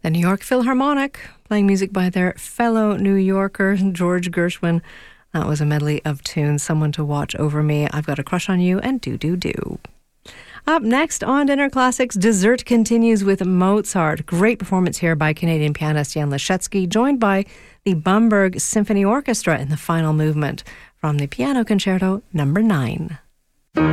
The New York Philharmonic, playing music by their fellow New Yorker, George Gershwin. That was a medley of tunes, Someone to Watch Over Me, I've Got a Crush on You, and Do Do Do. Up next on Dinner Classics, dessert continues with Mozart. Great performance here by Canadian pianist Jan Leschetski, joined by the Bamberg Symphony Orchestra in the final movement from the Piano Concerto No. 9.